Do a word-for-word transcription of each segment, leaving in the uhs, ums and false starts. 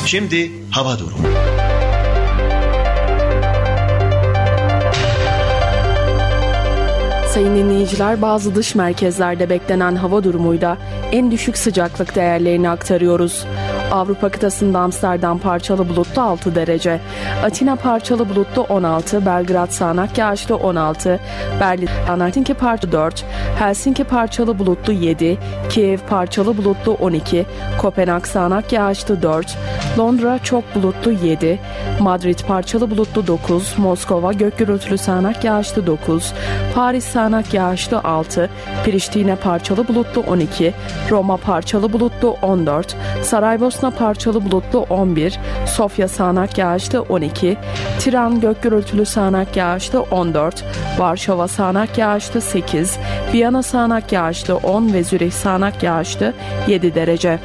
Şimdi hava durumu. Sayın dinleyiciler, bazı dış merkezlerde beklenen hava durumuyla en düşük sıcaklık değerlerini aktarıyoruz. Avrupa kıtasında Amsterdam parçalı bulutlu altı derece, Atina parçalı bulutlu on altı, Belgrad sağanak yağışlı on altı, Berlin Helsinki parçalı dört, Helsinki parçalı bulutlu yedi, Kiev parçalı bulutlu on iki, Kopenhag sağanak yağışlı dört, Londra çok bulutlu yedi, Madrid parçalı bulutlu dokuz, Moskova gök gürültülü sağanak yağışlı dokuz, Paris sağanak yağışlı altı, Priştine parçalı bulutlu on iki, Roma parçalı bulutlu on dört, Saraybosna parçalı bulutlu on bir, Sofya sağanak yağışlı on iki, Tiran gök gürültülü sağanak yağışlı on dört, Varşova sağanak yağışlı sekiz, Viyana sağanak yağışlı on ve Zürih sağanak yağışlı yedi derece.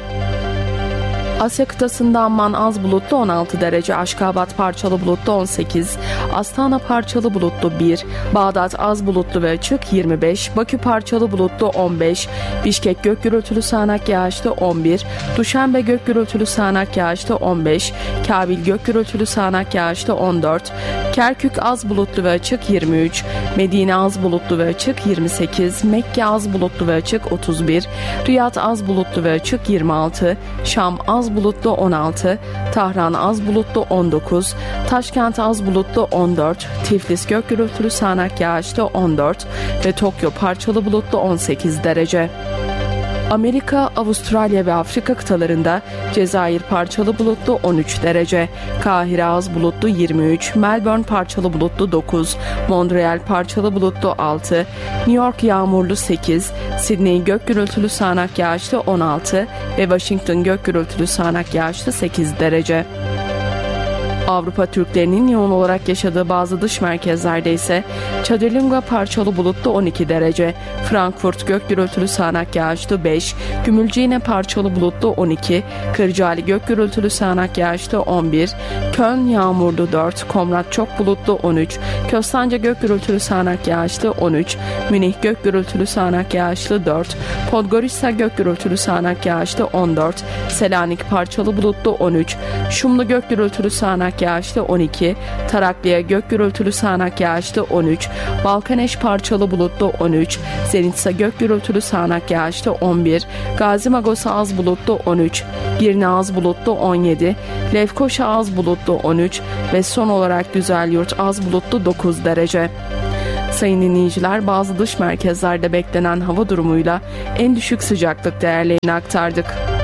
Asya kıtasında Amman az bulutlu on altı derece, Aşkabat parçalı bulutlu on sekiz, Astana parçalı bulutlu bir, Bağdat az bulutlu ve açık yirmi beş, Bakü parçalı bulutlu on beş, Bişkek gök gürültülü sağanak yağışlı on bir, Duşanbe gök gürültülü sağanak yağışlı on beş, Kabil gök gürültülü sağanak yağışlı on dört, Kerkük az bulutlu ve açık yirmi üç, Medine az bulutlu ve açık yirmi sekiz, Mekke az bulutlu ve açık otuz bir, Riyad az bulutlu ve açık yirmi altı, Şam az bulutlu on altı, Tahran az bulutlu on dokuz, Taşkent az bulutlu on dört, Tiflis gök gürültülü sağanak yağışlı on dört ve Tokyo parçalı bulutlu on sekiz derece. Amerika, Avustralya ve Afrika kıtalarında Cezayir parçalı bulutlu on üç derece, Kahire az bulutlu yirmi üç, Melbourne parçalı bulutlu dokuz, Montreal parçalı bulutlu altı, New York yağmurlu sekiz, Sydney gök gürültülü sağanak yağışlı on altı ve Washington gök gürültülü sağanak yağışlı sekiz derece. Avrupa Türklerinin yoğun olarak yaşadığı bazı dış merkezlerde ise Çadırlunga parçalı bulutlu on iki derece, Frankfurt gök gürültülü sağanak yağışlı beş, Gümülcine parçalı bulutlu on iki, Kırcaali gök gürültülü sağanak yağışlı on bir, Köln yağmurlu dört, Komrat çok bulutlu on üç, Köstence gök gürültülü sağanak yağışlı on üç, Münih gök gürültülü sağanak yağışlı dört, Podgorica gök gürültülü sağanak yağışlı on dört, Selanik parçalı bulutlu on üç, Şumlu gök gürültülü sağanak yağışlı on iki, Tarakliya gök gürültülü sağanak yağışlı on üç, Balkaneş parçalı bulutlu on üç, Zenitsa gök gürültülü sağanak yağışlı on bir, Gazi Magosa az bulutlu on üç, Girne az bulutlu on yedi, Lefkoşa az bulutlu on üç ve son olarak Güzelyurt az bulutlu dokuz derece. Sayın dinleyiciler, bazı dış merkezlerde beklenen hava durumuyla en düşük sıcaklık değerlerini aktardık.